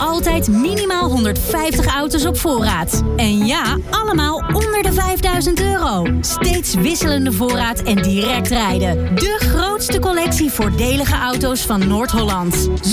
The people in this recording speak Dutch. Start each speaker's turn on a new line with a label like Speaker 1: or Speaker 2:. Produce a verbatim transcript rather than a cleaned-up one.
Speaker 1: altijd minimaal honderdvijftig auto's op voorraad. En ja, allemaal onder de vijfduizend euro. Steeds wisselende voorraad en direct rijden. De grootste collectie voordelige auto's van Noord-Holland.